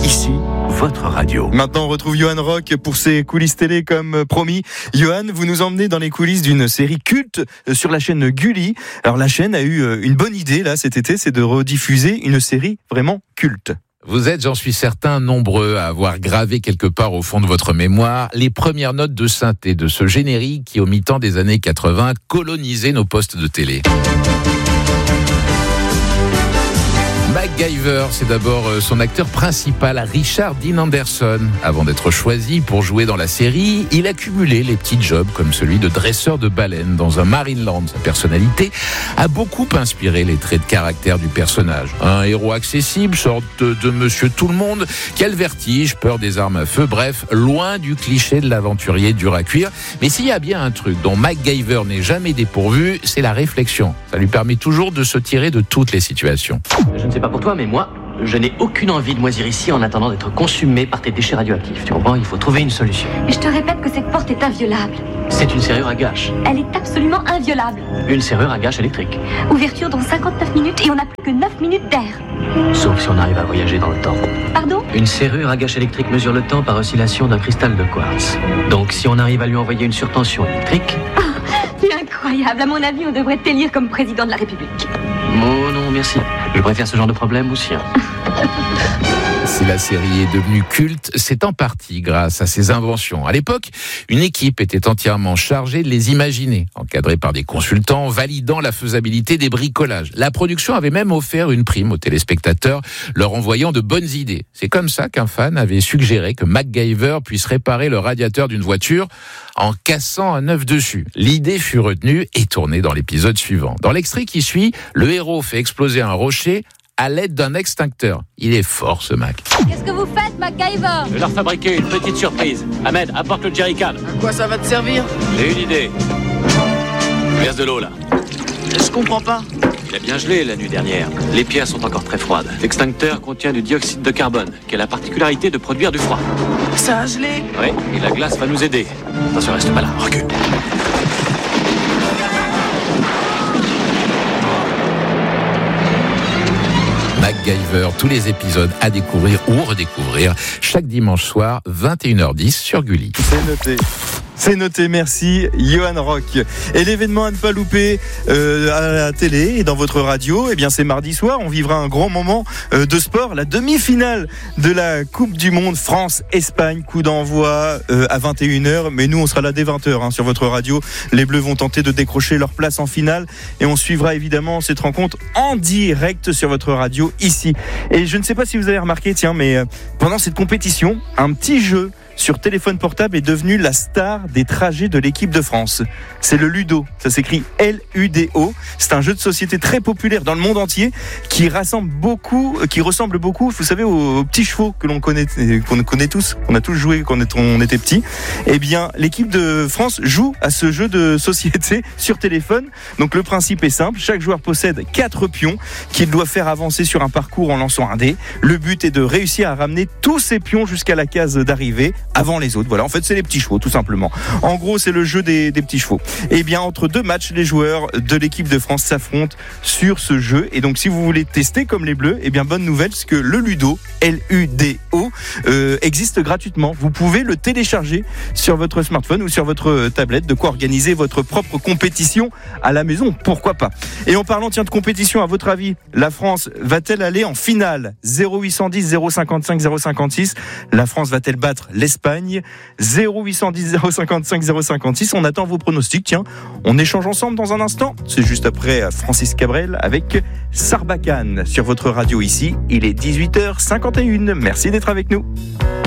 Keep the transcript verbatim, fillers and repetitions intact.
ici, votre radio. Maintenant, on retrouve Johan Rock pour ses coulisses télé comme promis. Johan, vous nous emmenez dans les coulisses d'une série culte sur la chaîne Gulli. Alors la chaîne a eu une bonne idée là cet été, c'est de rediffuser une série vraiment culte. Vous êtes, j'en suis certain, nombreux à avoir gravé quelque part au fond de votre mémoire les premières notes de synthé de ce générique qui, au mi-temps des années quatre-vingts, colonisait nos postes de télé. MacGyver, c'est d'abord son acteur principal, Richard Dean Anderson. Avant d'être choisi pour jouer dans la série, il accumulait les petits jobs comme celui de dresseur de baleines dans un Marineland. Sa personnalité a beaucoup inspiré les traits de caractère du personnage. Un héros accessible, sorte de monsieur tout-le-monde, qui a le vertige, peur des armes à feu, bref, loin du cliché de l'aventurier dur à cuire. Mais s'il y a bien un truc dont MacGyver n'est jamais dépourvu, c'est la réflexion. Ça lui permet toujours de se tirer de toutes les situations. Je ne sais pas pour toi, mais moi, je n'ai aucune envie de moisir ici en attendant d'être consumé par tes déchets radioactifs. Tu comprends ? Il faut trouver une solution. Mais je te répète que cette porte est inviolable. C'est une serrure à gâche. Elle est absolument inviolable. Une serrure à gâche électrique. Ouverture dans cinquante-neuf minutes et on n'a plus que neuf minutes d'air. Sauf si on arrive à voyager dans le temps. Pardon ? Une serrure à gâche électrique mesure le temps par oscillation d'un cristal de quartz. Donc si on arrive à lui envoyer une surtension électrique... Oh, c'est incroyable. À mon avis, on devrait t'élire comme président de la République. Oh non, merci. Je préfère ce genre de problème aussi. Hein. Si la série est devenue culte, c'est en partie grâce à ses inventions. À l'époque, une équipe était entièrement chargée de les imaginer, encadrée par des consultants validant la faisabilité des bricolages. La production avait même offert une prime aux téléspectateurs, leur envoyant de bonnes idées. C'est comme ça qu'un fan avait suggéré que MacGyver puisse réparer le radiateur d'une voiture en cassant un œuf dessus. L'idée fut retenue et tournée dans l'épisode suivant. Dans l'extrait qui suit, le héros fait exploser un rocher à l'aide d'un extincteur. Il est fort, ce Mac. Qu'est-ce que vous faites, MacGyver ? Je vais leur fabriquer une petite surprise. Ahmed, apporte le jerrycan. À quoi ça va te servir ? J'ai une idée. Verse de l'eau, là. Je comprends pas. Il a bien gelé la nuit dernière. Les pierres sont encore très froides. L'extincteur contient du dioxyde de carbone, qui a la particularité de produire du froid. Ça a gelé ? Oui, et la glace va nous aider. Attention, reste pas là. Recule. MacGyver, tous les épisodes à découvrir ou redécouvrir chaque dimanche soir, vingt et une heures dix sur Gulli. C'est noté. C'est noté, merci Johan Rock. Et l'événement à ne pas louper euh, à la télé et dans votre radio, eh bien c'est mardi soir, on vivra un grand moment euh, de sport, la demi-finale de la Coupe du Monde France-Espagne, coup d'envoi euh, à vingt et une heures, mais nous on sera là dès vingt heures hein, sur votre radio. Les Bleus vont tenter de décrocher leur place en finale et on suivra évidemment cette rencontre en direct sur votre radio ici. Et je ne sais pas si vous avez remarqué, tiens, mais euh, pendant cette compétition, un petit jeu sur téléphone portable est devenu la star des trajets de l'équipe de France. C'est le Ludo, ça s'écrit L U D O. C'est un jeu de société très populaire dans le monde entier qui rassemble beaucoup, qui ressemble beaucoup, vous savez, aux, aux petits chevaux que l'on connaît, qu'on connaît tous, qu'on a tous joué quand on était petit. Eh bien, l'équipe de France joue à ce jeu de société sur téléphone. Donc le principe est simple, chaque joueur possède quatre pions qu'il doit faire avancer sur un parcours en lançant un dé. Le but est de réussir à ramener tous ces pions jusqu'à la case d'arrivée avant les autres. Voilà, en fait, c'est les petits chevaux, tout simplement. En gros, c'est le jeu des, des petits chevaux. Et bien, entre deux matchs, les joueurs de l'équipe de France s'affrontent sur ce jeu. Et donc, si vous voulez tester comme les Bleus, eh bien, bonne nouvelle, c'est que le Ludo, L U D O, euh, existe gratuitement. Vous pouvez le télécharger sur votre smartphone ou sur votre tablette. De quoi organiser votre propre compétition à la maison, pourquoi pas. Et en parlant, tiens, de compétition, à votre avis, la France va-t-elle aller en finale ? zéro huit cent dix zéro cinquante-cinq zéro cinquante-six. La France va-t-elle battre l'Espagne ? zéro huit cent dix zéro cinquante-cinq zéro cinquante-six. On attend vos pronostics. Tiens, on échange ensemble dans un instant. C'est juste après Francis Cabrel avec Sarbacane sur votre radio ici. Il est dix-huit heures cinquante et une. Merci d'être avec nous.